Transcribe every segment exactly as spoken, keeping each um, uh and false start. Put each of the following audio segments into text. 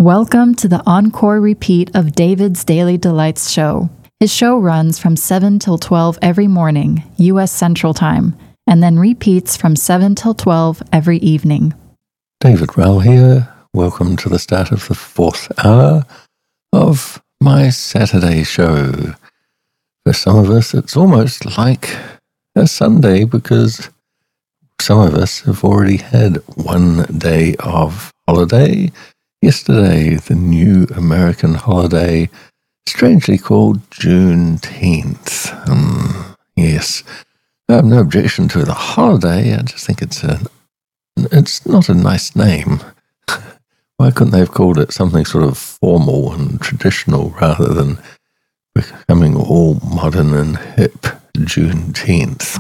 Welcome to the encore repeat of David's Daily Delights show. His show runs from seven till twelve every morning, U S Central Time, and then repeats from seven till twelve every evening. David Rowell here. Welcome to the start of the fourth hour of my Saturday show. For some of us, it's almost like a Sunday because some of us have already had one day of holiday. Yesterday, the new American holiday, strangely called Juneteenth. Um, yes, I have no objection to the holiday. I just think it's a, it's not a nice name. Why couldn't they have called it something sort of formal and traditional rather than becoming all modern and hip Juneteenth?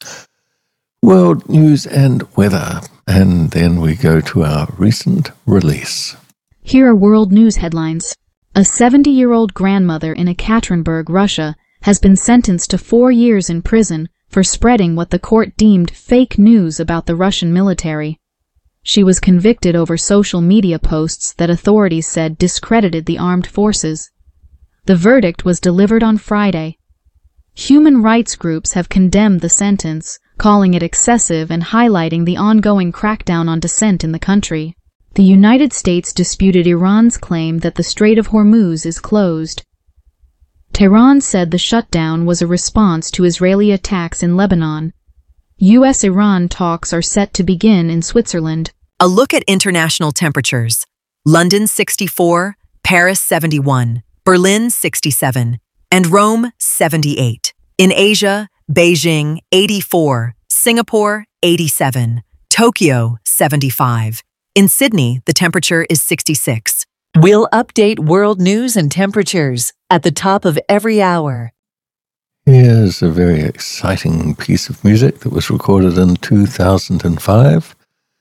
World news and weather, and then we go to our recent release. Here are world news headlines. A seventy-year-old grandmother in Ekaterinburg, Russia, has been sentenced to four years in prison for spreading what the court deemed fake news about the Russian military. She was convicted over social media posts that authorities said discredited the armed forces. The verdict was delivered on Friday. Human rights groups have condemned the sentence, calling it excessive and highlighting the ongoing crackdown on dissent in the country. The United States disputed Iran's claim that the Strait of Hormuz is closed. Tehran said the shutdown was a response to Israeli attacks in Lebanon. U S Iran talks are set to begin in Switzerland. A look at international temperatures. London sixty-four, Paris seventy-one, Berlin sixty-seven, and Rome seventy-eight. In Asia, Beijing eighty-four, Singapore eighty-seven, Tokyo seventy-five. In Sydney, the temperature is sixty-six. We'll update world news and temperatures at the top of every hour. Here's a very exciting piece of music that was recorded in two thousand five.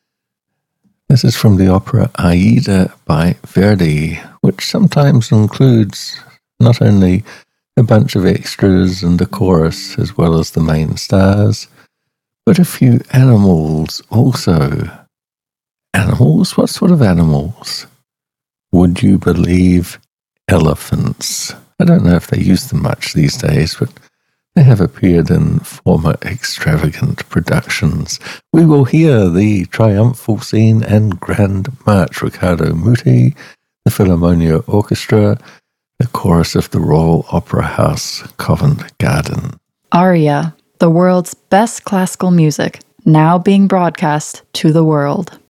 This is from the opera Aida by Verdi, which sometimes includes not only a bunch of extras and a chorus as well as the main stars, but a few animals also. Animals? What sort of animals? Would you believe elephants? I don't know if they use them much these days, but they have appeared in former extravagant productions. We will hear the triumphal scene and grand march, Riccardo Muti, the Philharmonia Orchestra, the chorus of the Royal Opera House, Covent Garden. Aria, the world's best classical music, now being broadcast to the world.